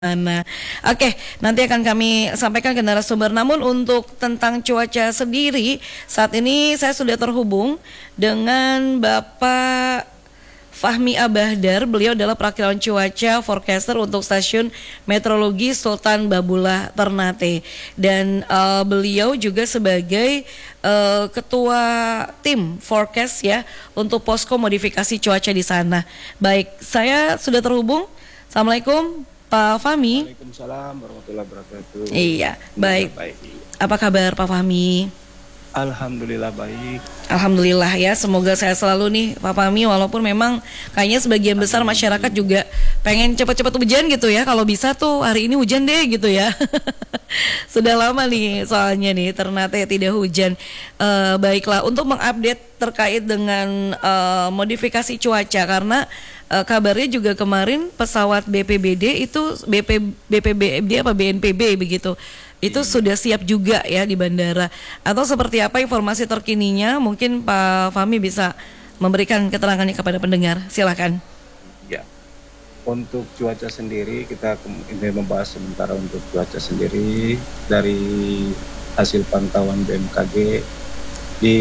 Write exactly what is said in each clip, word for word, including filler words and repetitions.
Nah, oke, nanti akan kami sampaikan ke narasumber. Namun untuk tentang cuaca sendiri, saat ini saya sudah terhubung dengan Bapak Fahmi Abahdar. Beliau adalah perakiraan cuaca forecaster untuk stasiun meteorologi Sultan Babullah Ternate, dan uh, beliau juga sebagai uh, ketua tim forecast ya untuk posko modifikasi cuaca di sana. Baik, saya sudah terhubung. Assalamualaikum Pak Fahmi. Waalaikumsalam warahmatullahi wabarakatuh. Iya, baik. baik. Apa kabar Pak Fahmi? Alhamdulillah baik. Alhamdulillah ya, semoga saya selalu nih Pak Fahmi, walaupun memang kayaknya sebagian besar masyarakat juga pengen cepat-cepat hujan gitu ya. Kalau bisa tuh hari ini hujan deh gitu ya. Sudah lama nih soalnya nih Ternate tidak hujan. Uh, baiklah, untuk mengupdate terkait dengan uh, modifikasi cuaca, karena uh, kabarnya juga kemarin pesawat B P B D itu B P B P B D apa B N P B begitu, itu sudah siap juga ya di bandara. Atau seperti apa informasi terkininya? Mungkin Pak Fahmi bisa memberikan keterangannya kepada pendengar. Silakan. Ya, untuk cuaca sendiri kita ini membahas sementara untuk cuaca sendiri dari hasil pantauan B M K G di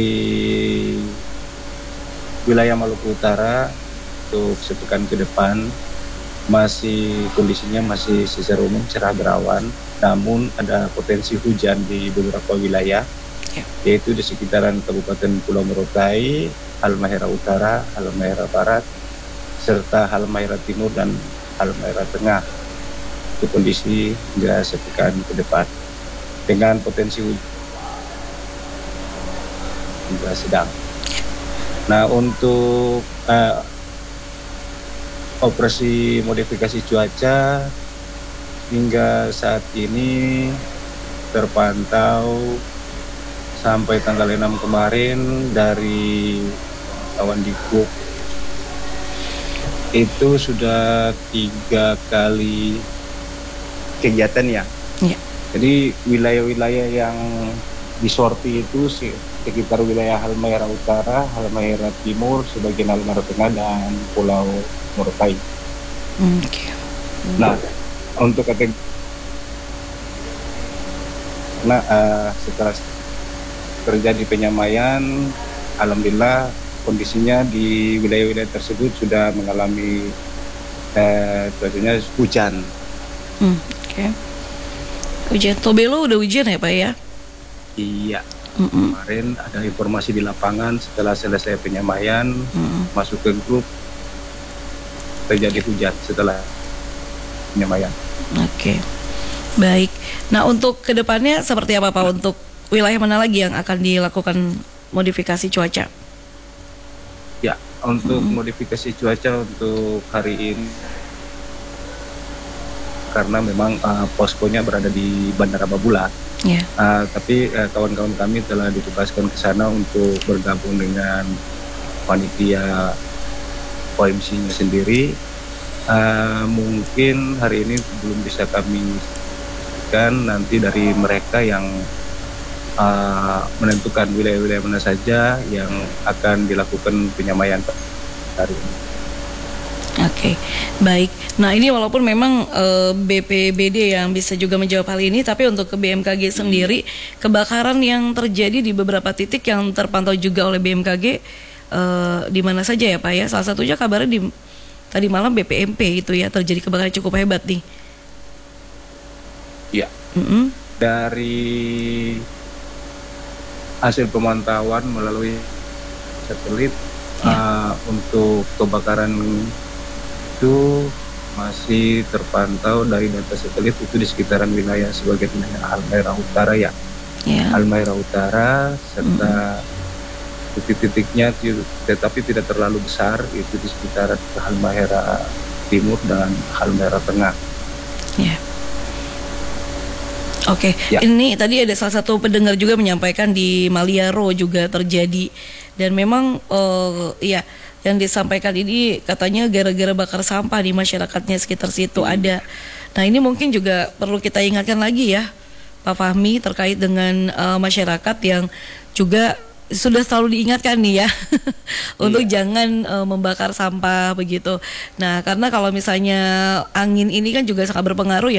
wilayah Maluku Utara untuk sepekan ke depan masih kondisinya masih secara umum cerah berawan, namun ada potensi hujan di beberapa wilayah, ya, yaitu di sekitaran Kabupaten Pulau Morotai, Halmahera Utara, Halmahera Barat, serta Halmahera Timur dan Halmahera Tengah. Itu kondisi hingga sepekan ke depan dengan potensi hujan hingga sedang. Nah, untuk uh, operasi modifikasi cuaca hingga saat ini terpantau sampai tanggal enam kemarin dari kawan di Cook itu sudah tiga kali kegiatan ya. Ya. Jadi wilayah-wilayah yang disorti itu sekitar wilayah Halmahera Utara, Halmahera Timur, sebagian Halmahera Tengah dan Pulau Morotai. Mm, okay. mm. Nah, untuk kategori, nah uh, setelah terjadi penyamaian, alhamdulillah kondisinya di wilayah-wilayah tersebut sudah mengalami uh, cuacanya hujan. Mm, Oke. Okay. Hujan. Tobelo udah hujan ya Pak ya? Iya. Mm-mm. Kemarin ada informasi di lapangan setelah selesai penyamaian, Mm-mm. masuk ke grup, terjadi hujan setelah penyamaian. Oke, baik. Nah, untuk kedepannya seperti apa Pak? Untuk wilayah mana lagi yang akan dilakukan modifikasi cuaca? Ya, untuk Mm-hmm. modifikasi cuaca untuk hari ini, karena memang uh, poskonya berada di Bandara Babullah. Yeah. Uh, tapi uh, kawan-kawan kami telah ditugaskan ke sana untuk bergabung dengan panitia O M C-nya sendiri. Uh, mungkin hari ini belum bisa kami kan, nanti dari mereka yang uh, menentukan wilayah-wilayah mana saja yang akan dilakukan penyamaian hari ini. Oke, okay, baik. Nah ini walaupun memang uh, B P B D yang bisa juga menjawab hal ini, tapi untuk ke B M K G sendiri, kebakaran yang terjadi di beberapa titik yang terpantau juga oleh B M K G, uh, di mana saja ya Pak ya? Salah satunya kabarnya di tadi malam B P M P itu ya, terjadi kebakaran cukup hebat nih. Ya, mm-hmm. Dari hasil pemantauan melalui satelit, ya. uh, untuk kebakaran itu masih terpantau dari data satelit itu di sekitaran wilayah sebagian wilayah Halmahera Utara ya, yeah. Halmahera Utara serta mm. titik-titiknya tetapi tidak terlalu besar itu di sekitaran Halmahera Timur dan Halmahera Tengah. Yeah. Oke, okay. ya. Ini tadi ada salah satu pendengar juga menyampaikan di Maliaro juga terjadi, dan memang uh, ya yang disampaikan ini katanya gara-gara bakar sampah di masyarakatnya sekitar situ hmm. ada. Nah ini mungkin juga perlu kita ingatkan lagi ya Pak Fahmi terkait dengan uh, masyarakat yang juga sudah selalu diingatkan nih ya untuk Iya. jangan uh, membakar sampah begitu. Nah, karena kalau misalnya angin ini kan juga sangat berpengaruh ya